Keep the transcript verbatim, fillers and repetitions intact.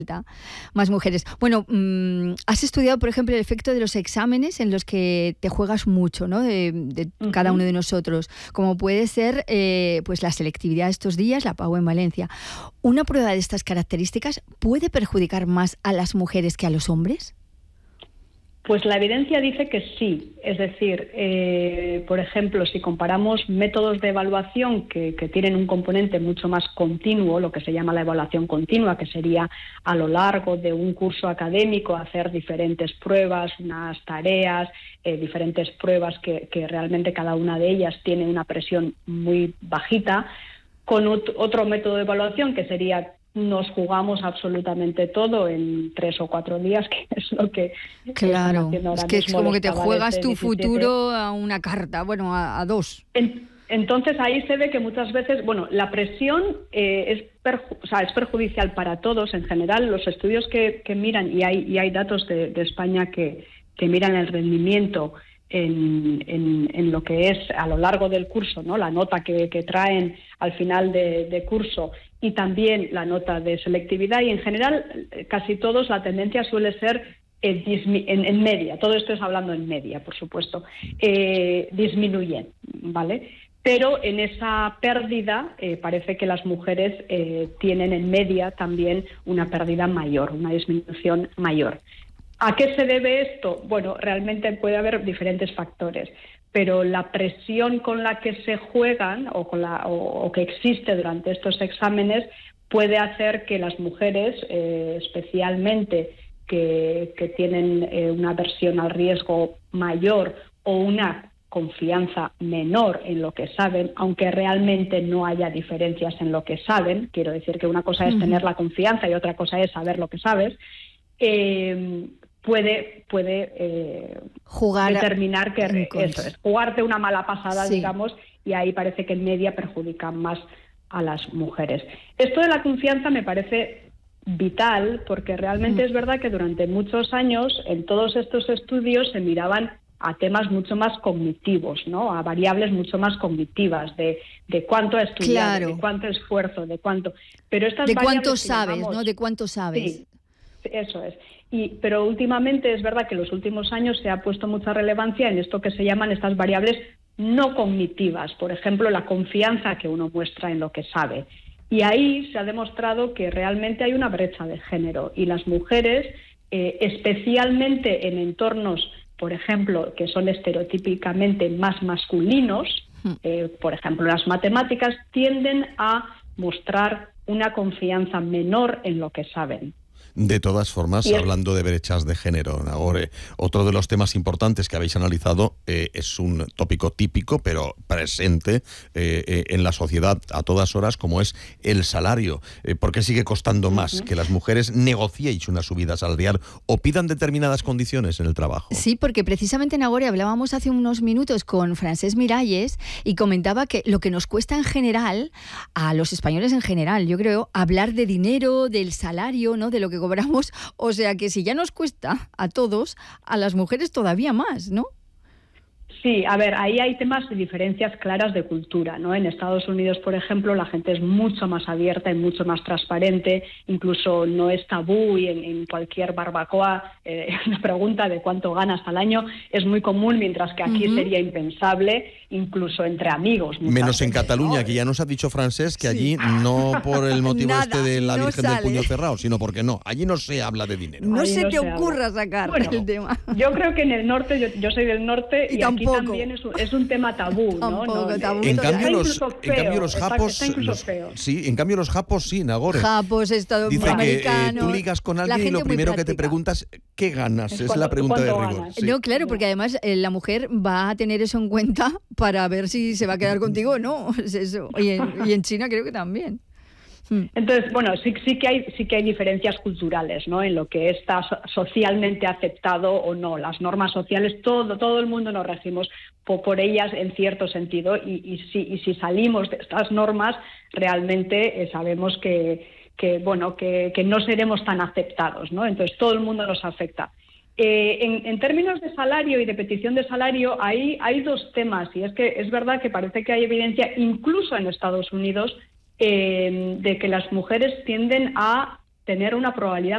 más mujeres. Bueno, mmm, has estudiado, por ejemplo, el efecto de los exámenes en los que te juegas mucho, ¿no? De, de uh-huh. cada uno de nosotros, como puede ser eh, pues la selectividad de estos días, la PAU en Valencia. ¿Una prueba de estas características puede perjudicar más a las mujeres que a los hombres? Pues la evidencia dice que sí. Es decir, eh, por ejemplo, si comparamos métodos de evaluación que, que tienen un componente mucho más continuo, lo que se llama la evaluación continua, que sería a lo largo de un curso académico hacer diferentes pruebas, unas tareas, eh, diferentes pruebas que, que realmente cada una de ellas tiene una presión muy bajita, con ot- otro método de evaluación que sería nos jugamos absolutamente todo en tres o cuatro días, que es lo que claro, están haciendo ahora es que es como que te juegas tu diecisiete futuro a una carta, bueno, a, a dos. En, entonces ahí se ve que muchas veces, bueno, la presión eh, es, perju- o sea, es perjudicial para todos en general. Los estudios que, que miran, y hay, y hay datos de, de España que, que miran el rendimiento En, en, en lo que es a lo largo del curso, ¿no? La nota que, que traen al final de, de curso y también la nota de selectividad, y en general casi todos la tendencia suele ser eh, dismi- en, en media, todo esto es hablando en media, por supuesto, eh, disminuyen, ¿vale? Pero en esa pérdida eh, parece que las mujeres eh, tienen en media también una pérdida mayor, una disminución mayor. ¿A qué se debe esto? Bueno, realmente puede haber diferentes factores, pero la presión con la que se juegan o, con la, o, o que existe durante estos exámenes puede hacer que las mujeres, eh, especialmente que, que tienen eh, una aversión al riesgo mayor o una confianza menor en lo que saben, aunque realmente no haya diferencias en lo que saben, quiero decir que una cosa es tener la confianza y otra cosa es saber lo que sabes, eh, puede puede eh, jugar determinar que eso es jugarte una mala pasada, sí. digamos, y ahí parece que en media perjudican más a las mujeres. Esto de la confianza me parece vital porque realmente mm. es verdad que durante muchos años en todos estos estudios se miraban a temas mucho más cognitivos, ¿no? A variables mucho más cognitivas de, de cuánto ha estudiado, claro. de cuánto esfuerzo, de cuánto. Pero estas de variables cuánto sabes, llamamos, ¿no? De cuánto sabes. Sí, eso es. Y, pero últimamente es verdad que en los últimos años se ha puesto mucha relevancia en esto que se llaman estas variables no cognitivas, por ejemplo, la confianza que uno muestra en lo que sabe. Y ahí se ha demostrado que realmente hay una brecha de género y las mujeres, eh, especialmente en entornos, por ejemplo, que son estereotípicamente más masculinos, eh, por ejemplo, las matemáticas, tienden a mostrar una confianza menor en lo que saben. De todas formas, es... hablando de brechas de género, Nagore, otro de los temas importantes que habéis analizado eh, es un tópico típico, pero presente eh, eh, en la sociedad a todas horas, como es el salario. Eh, ¿Por qué sigue costando más uh-huh. que las mujeres negociéis una subida salarial o pidan determinadas condiciones en el trabajo? Sí, porque precisamente, Nagore, hablábamos hace unos minutos con Francesc Miralles y comentaba que lo que nos cuesta en general, a los españoles en general, yo creo, hablar de dinero, del salario, ¿no? De lo que cobramos, o sea que si ya nos cuesta a todos, a las mujeres todavía más, ¿no? Sí, a ver, ahí hay temas de diferencias claras de cultura, ¿no? En Estados Unidos, por ejemplo, la gente es mucho más abierta y mucho más transparente, incluso no es tabú y en, en cualquier barbacoa eh, la pregunta de cuánto ganas al año es muy común, mientras que aquí uh-huh. sería impensable, incluso entre amigos. Menos veces, en Cataluña, ¿no? Que ya nos ha dicho Francesc que sí. allí no por el motivo Nada, este de la no Virgen sale. del Puño Cerrado, sino porque no, allí no se habla de dinero. No Ahí se no te se ocurra habla. sacar bueno, el tema. Yo creo que en el norte, yo, yo soy del norte y, y aquí tampoco. también es un, es un tema tabú, ¿no? Tampoco, no tabú. En cambio, los, feo, en cambio los japos, está, está los, sí, en cambio los japos sí, Nagore. Japos, estadounidenses. Dice que eh, tú ligas con alguien y lo primero que te preguntas, ¿qué ganas? Es, es la pregunta de rigor. Sí. No, claro, porque además eh, la mujer va a tener eso en cuenta para ver si se va a quedar contigo o no. Es eso. Y en, y en China creo que también. Entonces, bueno, sí, sí que hay sí que hay diferencias culturales, ¿no? En lo que está socialmente aceptado o no. Las normas sociales, todo todo el mundo nos regimos por, por ellas en cierto sentido y, y, si, y si salimos de estas normas, realmente eh, sabemos que, que bueno que, que no seremos tan aceptados, ¿no? Entonces, todo el mundo nos afecta. Eh, en, en términos de salario y de petición de salario, hay, hay dos temas, y es que es verdad que parece que hay evidencia, incluso en Estados Unidos, Eh, de que las mujeres tienden a tener una probabilidad